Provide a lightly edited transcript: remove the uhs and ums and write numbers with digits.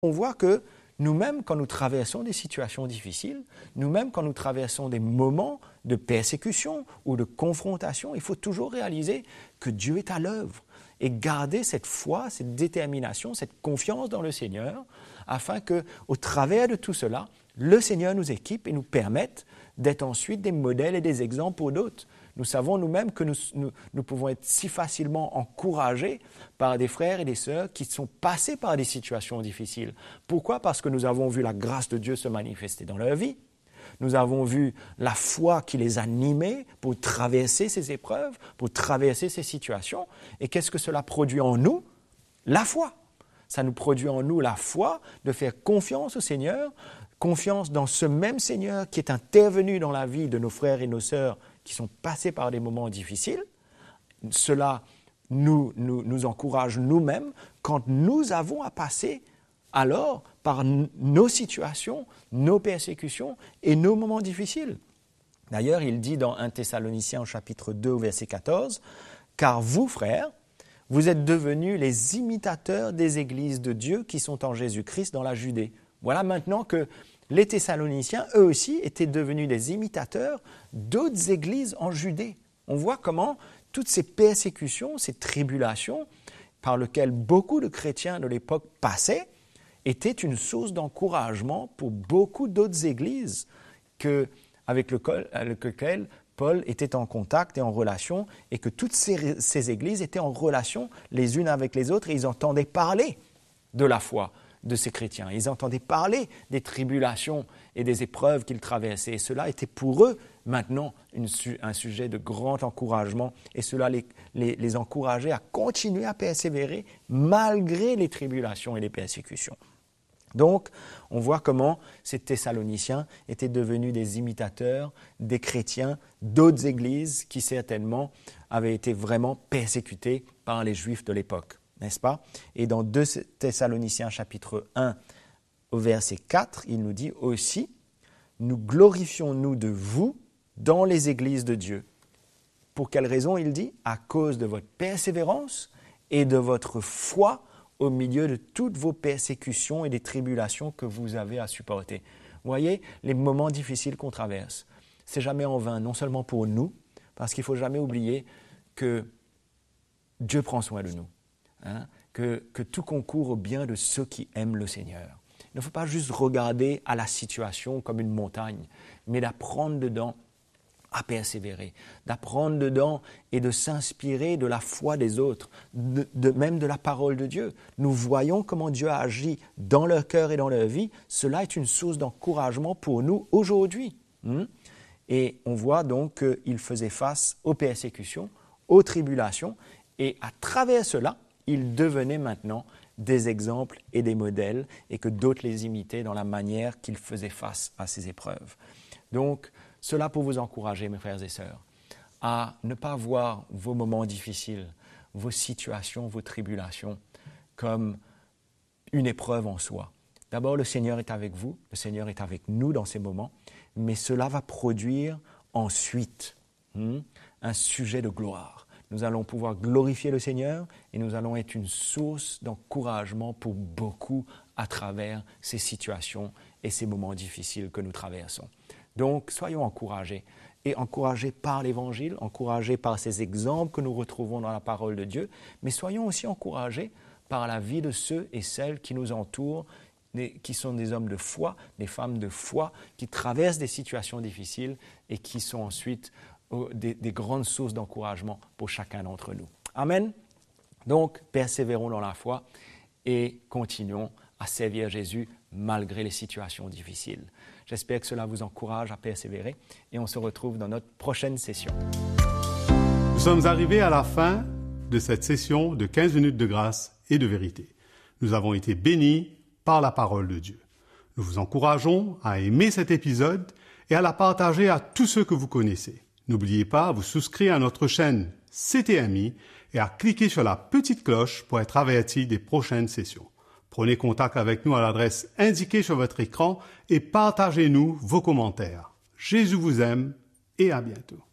On voit que nous-mêmes, quand nous traversons des situations difficiles, nous-mêmes, quand nous traversons des moments de persécution ou de confrontation, il faut toujours réaliser que Dieu est à l'œuvre et garder cette foi, cette détermination, cette confiance dans le Seigneur, afin qu'au travers de tout cela, le Seigneur nous équipe et nous permette d'être ensuite des modèles et des exemples pour d'autres. Nous savons nous-mêmes que nous pouvons être si facilement encouragés par des frères et des sœurs qui sont passés par des situations difficiles. Pourquoi? Parce que nous avons vu la grâce de Dieu se manifester dans leur vie. Nous avons vu la foi qui les animait pour traverser ces épreuves, pour traverser ces situations. Et qu'est-ce que cela produit en nous? La foi. Ça nous produit en nous la foi de faire confiance au Seigneur, confiance dans ce même Seigneur qui est intervenu dans la vie de nos frères et nos sœurs qui sont passés par des moments difficiles. Cela nous encourage nous-mêmes quand nous avons à passer alors par nos situations, nos persécutions et nos moments difficiles. D'ailleurs, il dit dans 1 Thessaloniciens au chapitre 2 au verset 14, « Car vous, frères, vous êtes devenus les imitateurs des églises de Dieu qui sont en Jésus-Christ dans la Judée. » Voilà maintenant que les Thessaloniciens, eux aussi, étaient devenus des imitateurs d'autres églises en Judée. On voit comment toutes ces persécutions, ces tribulations par lesquelles beaucoup de chrétiens de l'époque passaient, étaient une source d'encouragement pour beaucoup d'autres églises avec lesquelles Paul était en contact et en relation, et que toutes ces églises étaient en relation les unes avec les autres, et ils entendaient parler de la foi de ces chrétiens. Ils entendaient parler des tribulations et des épreuves qu'ils traversaient. Et cela était pour eux maintenant un sujet de grand encouragement, et cela les encourageait à continuer à persévérer malgré les tribulations et les persécutions. Donc, on voit comment ces Thessaloniciens étaient devenus des imitateurs des chrétiens d'autres églises qui certainement avaient été vraiment persécutés par les Juifs de l'époque, n'est-ce pas? Et dans 2 Thessaloniciens chapitre 1 au verset 4, il nous dit aussi « Nous glorifions-nous de vous dans les églises de Dieu. » Pour quelle raison il dit? « À cause de votre persévérance et de votre foi au milieu de toutes vos persécutions et des tribulations que vous avez à supporter. » Vous voyez, les moments difficiles qu'on traverse, c'est jamais en vain, non seulement pour nous, parce qu'il ne faut jamais oublier que Dieu prend soin de nous, que tout concourt au bien de ceux qui aiment le Seigneur. Il ne faut pas juste regarder à la situation comme une montagne, mais d'apprendre dedans à persévérer, d'apprendre dedans et de s'inspirer de la foi des autres, même de la parole de Dieu. Nous voyons comment Dieu a agi dans leur cœur et dans leur vie. Cela est une source d'encouragement pour nous aujourd'hui. Et on voit donc qu'ils faisaient face aux persécutions, aux tribulations, et à travers cela, ils devenaient maintenant des exemples et des modèles, et que d'autres les imitaient dans la manière qu'ils faisaient face à ces épreuves. Donc, cela pour vous encourager, mes frères et sœurs, à ne pas voir vos moments difficiles, vos situations, vos tribulations comme une épreuve en soi. D'abord, le Seigneur est avec vous, le Seigneur est avec nous dans ces moments, mais cela va produire ensuite un sujet de gloire. Nous allons pouvoir glorifier le Seigneur et nous allons être une source d'encouragement pour beaucoup à travers ces situations et ces moments difficiles que nous traversons. Donc, soyons encouragés, et encouragés par l'Évangile, encouragés par ces exemples que nous retrouvons dans la parole de Dieu, mais soyons aussi encouragés par la vie de ceux et celles qui nous entourent, qui sont des hommes de foi, des femmes de foi, qui traversent des situations difficiles et qui sont ensuite des grandes sources d'encouragement pour chacun d'entre nous. Amen. Donc, persévérons dans la foi et continuons à servir Jésus malgré les situations difficiles. J'espère que cela vous encourage à persévérer et on se retrouve dans notre prochaine session. Nous sommes arrivés à la fin de cette session de 15 minutes de grâce et de vérité. Nous avons été bénis par la parole de Dieu. Nous vous encourageons à aimer cet épisode et à la partager à tous ceux que vous connaissez. N'oubliez pas à vous souscrire à notre chaîne CTMI et à cliquer sur la petite cloche pour être averti des prochaines sessions. Prenez contact avec nous à l'adresse indiquée sur votre écran et partagez-nous vos commentaires. Jésus vous aime et à bientôt.